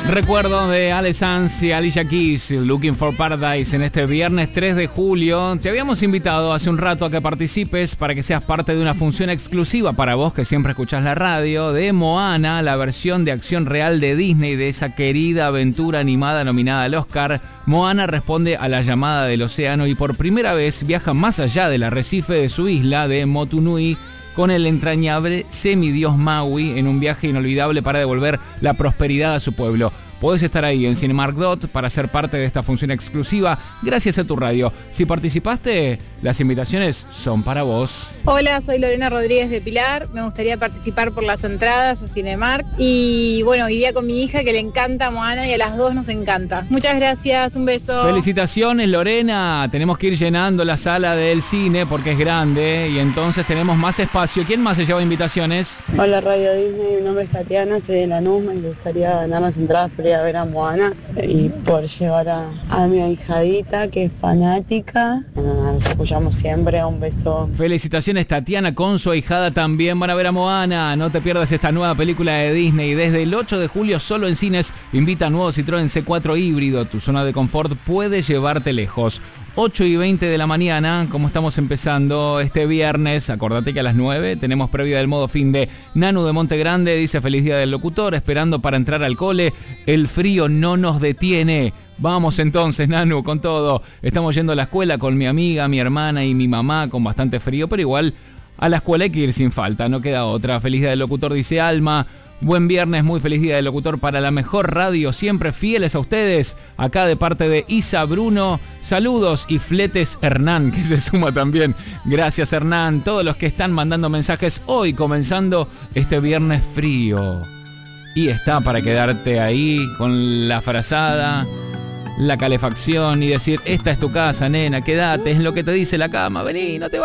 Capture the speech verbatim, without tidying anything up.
Recuerdo de Ale Sanz y Alicia Keys, Looking for Paradise, en este viernes tres de julio. Te habíamos invitado hace un rato a que participes para que seas parte de una función exclusiva para vos que siempre escuchás la radio, de Moana, la versión de acción real de Disney de esa querida aventura animada nominada al Oscar. Moana responde a la llamada del océano y por primera vez viaja más allá del arrecife de su isla de Motunui con el entrañable semidios Maui en un viaje inolvidable para devolver la prosperidad a su pueblo. Podés estar ahí en Cinemark Dot para ser parte de esta función exclusiva gracias a tu radio. Si participaste, las invitaciones son para vos. Hola, soy Lorena Rodríguez de Pilar. Me gustaría participar por las entradas a Cinemark. Y bueno, iría con mi hija que le encanta Moana y a las dos nos encanta. Muchas gracias, un beso. Felicitaciones, Lorena. Tenemos que ir llenando la sala del cine porque es grande y entonces tenemos más espacio. ¿Quién más se lleva invitaciones? Hola, Radio Disney. Mi nombre es Tatiana, soy de Lanús. Me gustaría ganar las entradas para ir a ver a Moana y por llevar a, a mi ahijadita que es fanática. Bueno, nos escuchamos siempre, un beso. Felicitaciones, Tatiana, con su ahijada también van a ver a Moana. No te pierdas esta nueva película de Disney. Desde el ocho de julio solo en cines. Invita a nuevo Citroën C cuatro híbrido. Tu zona de confort puede llevarte lejos. ocho y veinte de la mañana, como estamos empezando este viernes, acordate que a las nueve tenemos previa del modo fin de Nanu de Monte Grande, dice feliz día del locutor, esperando para entrar al cole, el frío no nos detiene. Vamos entonces, Nanu, con todo. Estamos yendo a la escuela con mi amiga, mi hermana y mi mamá con bastante frío, pero igual a la escuela hay que ir sin falta, no queda otra. Feliz día del locutor, dice Alma. Buen viernes, muy feliz día del locutor para la mejor radio, siempre fieles a ustedes, acá de parte de Isa Bruno, saludos y Fletes Hernán, que se suma también, gracias Hernán, todos los que están mandando mensajes hoy comenzando este viernes frío, y está para quedarte ahí con la frazada, la calefacción y decir, esta es tu casa, nena, quédate, es lo que te dice la cama, vení, no te vayas.